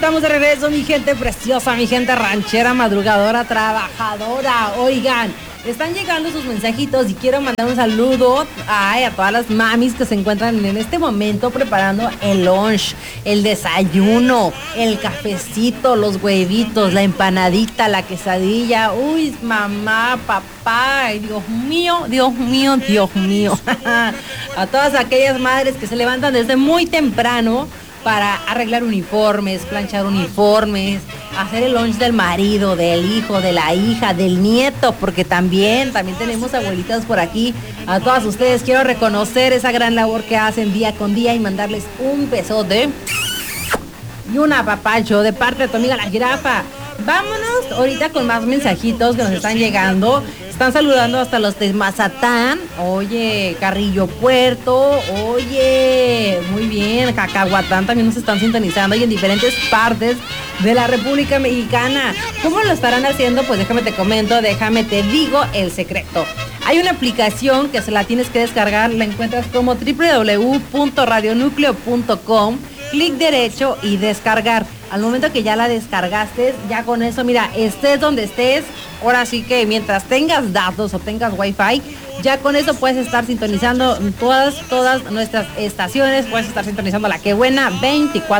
estamos de regreso, mi gente preciosa, mi gente ranchera, madrugadora, trabajadora. Oigan, están llegando sus mensajitos y quiero mandar un saludo a todas las mamis que se encuentran en este momento preparando el lunch, el desayuno, el cafecito, los huevitos, la empanadita, la quesadilla. Uy, mamá, papá, ay, Dios mío, Dios mío, Dios mío. A todas aquellas madres que se levantan desde muy temprano para arreglar uniformes, planchar uniformes, hacer el lunch del marido, del hijo, de la hija, del nieto, porque también tenemos abuelitas por aquí. A todas ustedes quiero reconocer esa gran labor que hacen día con día y mandarles un besote y un apapacho de parte de tu amiga la jirafa. Vámonos ahorita con más mensajitos que nos están llegando. Están saludando hasta los de Mazatán. Oye, Carrillo Puerto. Oye, muy bien. Cacahuatán también nos están sintonizando y en diferentes partes de la República Mexicana. ¿Cómo lo estarán haciendo? Pues déjame te comento, déjame te digo el secreto. Hay una aplicación que se la tienes que descargar. La encuentras como www.radionucleo.com. Clic derecho y descargar. Al momento que ya la descargaste, ya con eso, mira, estés donde estés, ahora sí que mientras tengas datos o tengas wifi, ya con eso puedes estar sintonizando todas nuestras estaciones, puedes estar sintonizando La Que Buena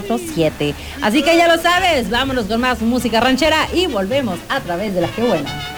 24/7. Así que ya lo sabes, vámonos con más música ranchera y volvemos a través de La Que Buena.